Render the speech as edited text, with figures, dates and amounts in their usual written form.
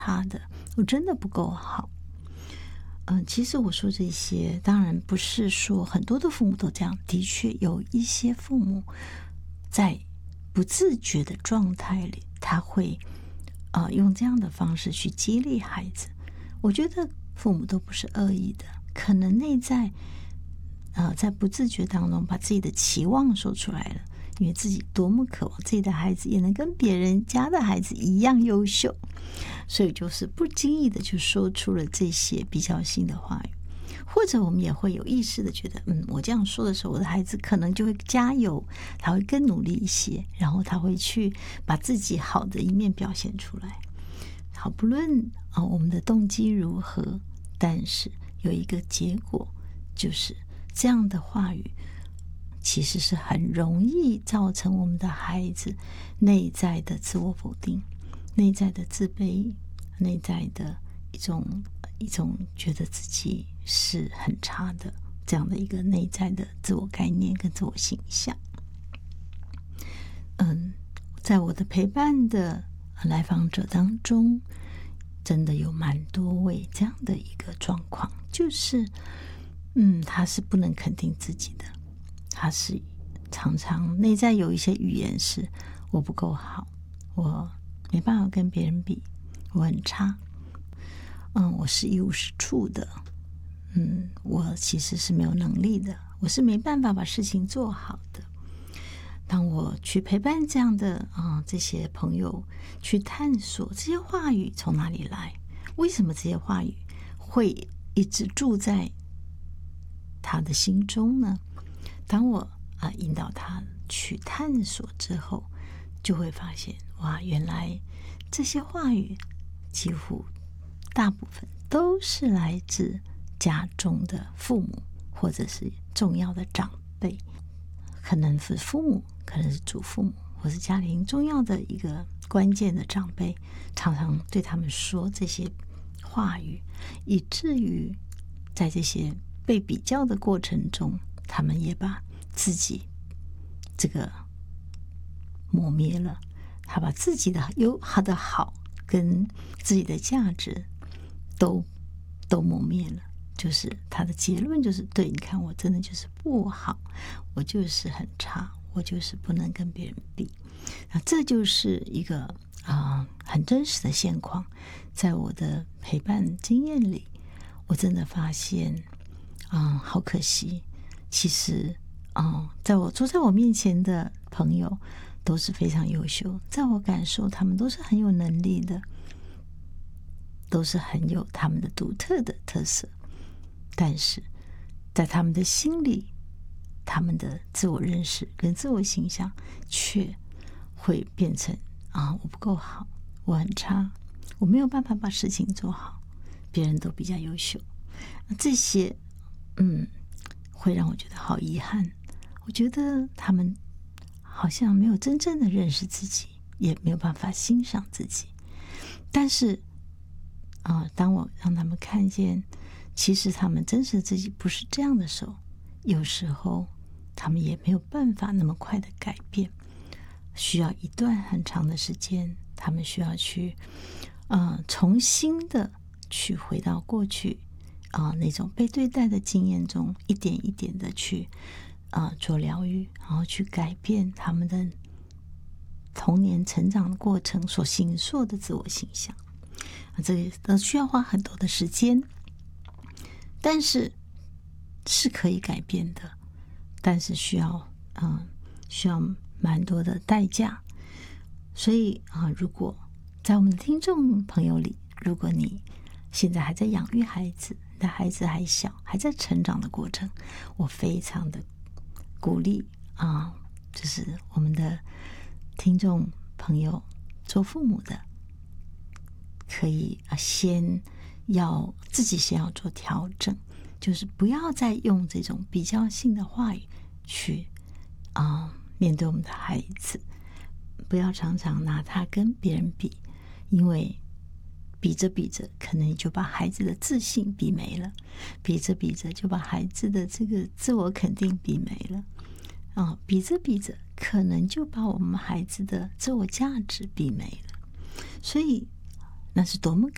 差的，我真的不够好。其实我说这些，当然不是说很多的父母都这样，的确有一些父母在不自觉的状态里，他会用这样的方式去激励孩子。我觉得父母都不是恶意的，可能内在在不自觉当中把自己的期望说出来了，因为自己多么渴望自己的孩子也能跟别人家的孩子一样优秀，所以就是不经意的就说出了这些比较性的话语。或者我们也会有意识的觉得，我这样说的时候，我的孩子可能就会加油，他会更努力一些，然后他会去把自己好的一面表现出来。好，不论我们的动机如何，但是有一个结果，就是这样的话语其实是很容易造成我们的孩子内在的自我否定，内在的自卑，内在的一种觉得自己是很差的这样的一个内在的自我概念跟自我形象。在我的陪伴的来访者当中，真的有蛮多位这样的一个状况，就是他是不能肯定自己的，他是常常内在有一些语言是我不够好，我没办法跟别人比，我很差，我是一无是处的，我其实是没有能力的，我是没办法把事情做好的。当我去陪伴这样的这些朋友去探索这些话语从哪里来，为什么这些话语会一直住在他的心中呢？当我引导他去探索之后，就会发现，哇，原来这些话语几乎大部分都是来自家中的父母或者是重要的长辈，可能是父母，可能是祖父母，或是家庭重要的一个关键的长辈，常常对他们说这些话语，以至于在这些被比较的过程中，他们也把自己这个磨灭了，他把自己的他的好跟自己的价值都磨灭了。就是他的结论就是，对，你看我真的就是不好，我就是很差，我就是不能跟别人比。那这就是一个很真实的现况。在我的陪伴经验里，我真的发现好可惜，其实坐在我面前的朋友都是非常优秀，在我感受他们都是很有能力的，都是很有他们的独特的特色，但是在他们的心里，他们的自我认识跟自我形象却会变成我不够好，我很差，我没有办法把事情做好，别人都比较优秀。这些会让我觉得好遗憾。我觉得他们好像没有真正的认识自己，也没有办法欣赏自己。但是当我让他们看见其实他们真实的自己不是这样的时候，有时候他们也没有办法那么快的改变，需要一段很长的时间，他们需要去重新的去回到过去那种被对待的经验中，一点一点的去做疗愈，然后去改变他们的童年成长的过程所形塑的自我形象。这个都需要花很多的时间，但是是可以改变的，但是需要蛮多的代价。所以如果在我们的听众朋友里，如果你现在还在养育孩子，你的孩子还小，还在成长的过程，我非常的鼓励就是我们的听众朋友做父母的，可以自己先要做调整，就是不要再用这种比较性的话语去面对我们的孩子，不要常常拿他跟别人比，因为比着比着，可能你就把孩子的自信比没了，比着比着就把孩子的这个自我肯定比没了，比着比着，可能就把我们孩子的自我价值比没了。所以那是多么